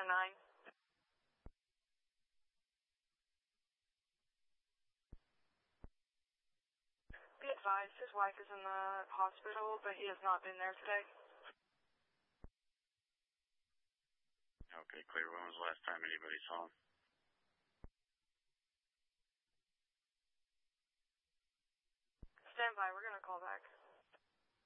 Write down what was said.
9. Be advised, his wife is in the hospital, but he has not been there today. Okay, clear. When was the last time anybody saw him? Stand by, we're going to call back.